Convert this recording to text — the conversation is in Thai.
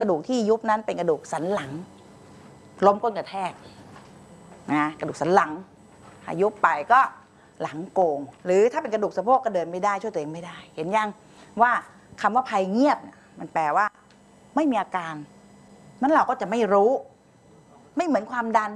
กระดูกที่ยุบนั้นเป็นกระดูกสันหลังล้มก้นกระแทกนะกระดูกสันหลังยุบไปก็หลังโกงหรือถ้าเป็นกระดูกสะโพกก็เดินไม่ได้ช่วยตัวเองไม่ได้เห็นยังว่าคำว่าภัยเงียบมันแปลว่าไม่มีอาการนั้นเราก็จะไม่รู้ไม่เหมือนความดัน